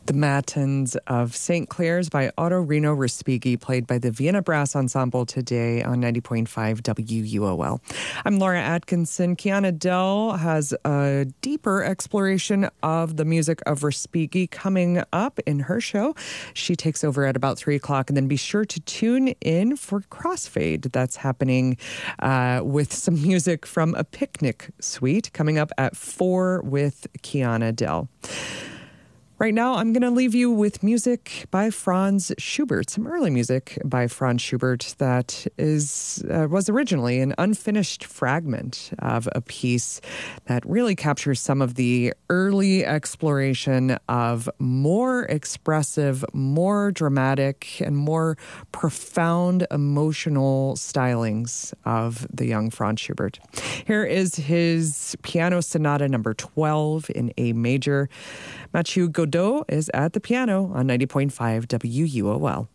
The Matins of St. Clair's by Otto Reno Respighi, played by the Vienna Brass Ensemble today on 90.5 WUOL. I'm Laura Atkinson. Kiana Dell has a deeper exploration of the music of Respighi coming up in her show. She takes over at about 3 o'clock, and then be sure to tune in for Crossfade. That's happening with some music from a picnic suite coming up at 4 with Kiana Dell. Right now, I'm going to leave you with music by Franz Schubert, some early music by Franz Schubert that was originally an unfinished fragment of a piece that really captures some of the early exploration of more expressive, more dramatic, and more profound emotional stylings of the young Franz Schubert. Here is his Piano Sonata number 12 in A major. Mathieu Godot is at the piano on 90.5 WUOL.